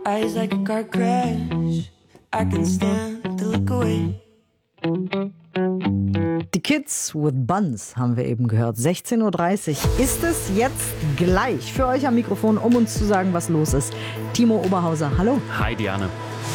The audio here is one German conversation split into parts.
eyes like a car crash. I can stand to look away. Die Kids with Buns haben wir eben gehört. 16.30 Uhr ist es jetzt gleich für euch am Mikrofon, um uns zu sagen, was los ist. Timo Oberhauser, hallo. Hi Diane.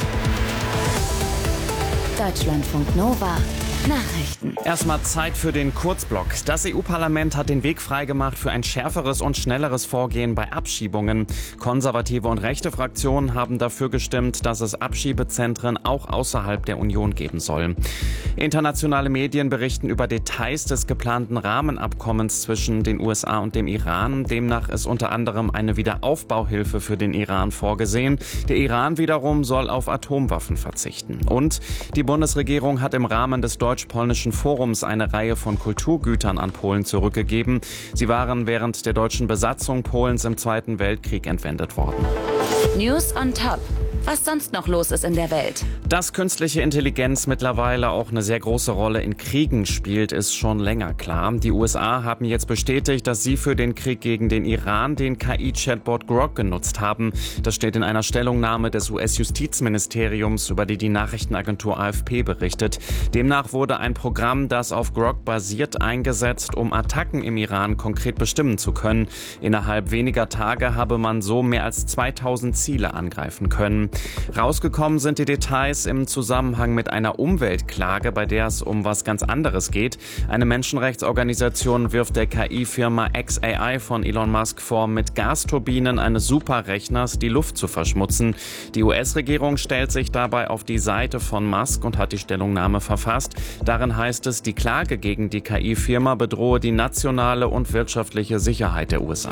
Deutschlandfunk Nova. Nachrichten. Erstmal Zeit für den Kurzblock. Das EU-Parlament hat den Weg freigemacht für ein schärferes und schnelleres Vorgehen bei Abschiebungen. Konservative und rechte Fraktionen haben dafür gestimmt, dass es Abschiebezentren auch außerhalb der Union geben soll. Internationale Medien berichten über Details des geplanten Rahmenabkommens zwischen den USA und dem Iran. Demnach ist unter anderem eine Wiederaufbauhilfe für den Iran vorgesehen. Der Iran wiederum soll auf Atomwaffen verzichten. Und die Bundesregierung hat im Rahmen des Deutsch-Polnischen Forums eine Reihe von Kulturgütern an Polen zurückgegeben. Sie waren während der deutschen Besatzung Polens im Zweiten Weltkrieg entwendet worden. News on Top. Was sonst noch los ist in der Welt. Dass künstliche Intelligenz mittlerweile auch eine sehr große Rolle in Kriegen spielt, ist schon länger klar. Die USA haben jetzt bestätigt, dass sie für den Krieg gegen den Iran den KI-Chatbot Grok genutzt haben. Das steht in einer Stellungnahme des US-Justizministeriums, über die Nachrichtenagentur AFP berichtet. Demnach wurde ein Programm, das auf Grok basiert, eingesetzt, um Attacken im Iran konkret bestimmen zu können. Innerhalb weniger Tage habe man so mehr als 2000 Ziele angreifen können. Rausgekommen sind die Details im Zusammenhang mit einer Umweltklage, bei der es um was ganz anderes geht. Eine Menschenrechtsorganisation wirft der KI-Firma xAI von Elon Musk vor, mit Gasturbinen eines Superrechners die Luft zu verschmutzen. Die US-Regierung stellt sich dabei auf die Seite von Musk und hat die Stellungnahme verfasst. Darin heißt es, die Klage gegen die KI-Firma bedrohe die nationale und wirtschaftliche Sicherheit der USA.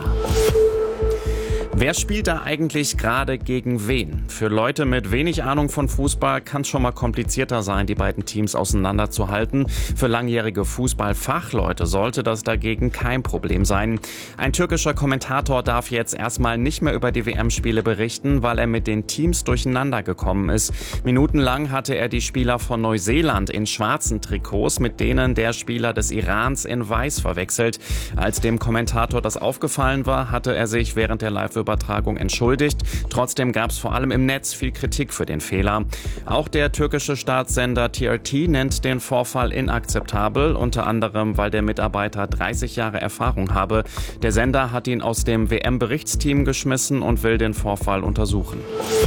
Wer spielt da eigentlich gerade gegen wen? Für Leute mit wenig Ahnung von Fußball kann es schon mal komplizierter sein, die beiden Teams auseinanderzuhalten. Für langjährige Fußballfachleute sollte das dagegen kein Problem sein. Ein türkischer Kommentator darf jetzt erstmal nicht mehr über die WM-Spiele berichten, weil er mit den Teams durcheinander gekommen ist. Minutenlang hatte er die Spieler von Neuseeland in schwarzen Trikots mit denen der Spieler des Irans in weiß verwechselt. Als dem Kommentator das aufgefallen war, hatte er sich während der Live-Übertragung entschuldigt. Trotzdem gab es vor allem im Netz viel Kritik für den Fehler. Auch der türkische Staatssender TRT nennt den Vorfall inakzeptabel, unter anderem, weil der Mitarbeiter 30 Jahre Erfahrung habe. Der Sender hat ihn aus dem WM-Berichtsteam geschmissen und will den Vorfall untersuchen.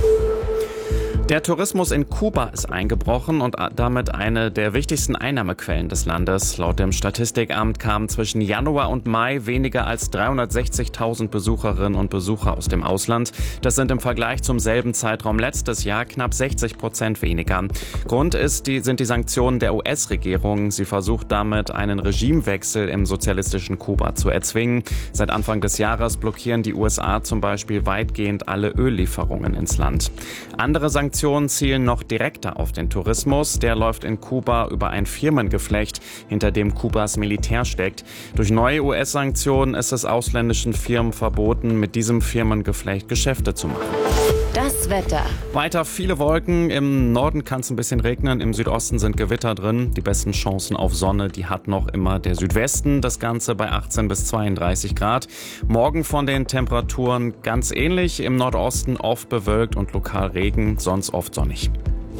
Der Tourismus in Kuba ist eingebrochen und damit eine der wichtigsten Einnahmequellen des Landes. Laut dem Statistikamt kamen zwischen Januar und Mai weniger als 360.000 Besucherinnen und Besucher aus dem Ausland. Das sind im Vergleich zum selben Zeitraum letztes Jahr knapp 60% weniger. Grund sind die Sanktionen der US-Regierung. Sie versucht damit, einen Regimewechsel im sozialistischen Kuba zu erzwingen. Seit Anfang des Jahres blockieren die USA zum Beispiel weitgehend alle Öllieferungen ins Land. Andere Sanktionen zielen noch direkter auf den Tourismus. Der läuft in Kuba über ein Firmengeflecht, hinter dem Kubas Militär steckt. Durch neue US-Sanktionen ist es ausländischen Firmen verboten, mit diesem Firmengeflecht Geschäfte zu machen. Das Wetter. Weiter viele Wolken. Im Norden kann es ein bisschen regnen. Im Südosten sind Gewitter drin. Die besten Chancen auf Sonne, die hat noch immer der Südwesten. Das Ganze bei 18 bis 32 Grad. Morgen von den Temperaturen ganz ähnlich. Im Nordosten oft bewölkt und lokal Regen, sonst oft sonnig.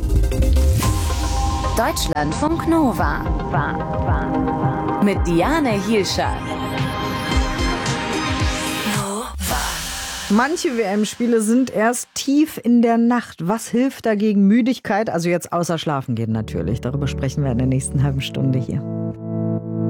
Deutschlandfunk Nova. Mit Diane Hielscher. Manche WM-Spiele sind erst tief in der Nacht. Was hilft dagegen Müdigkeit? Also jetzt außer Schlafen gehen natürlich. Darüber sprechen wir in der nächsten halben Stunde hier.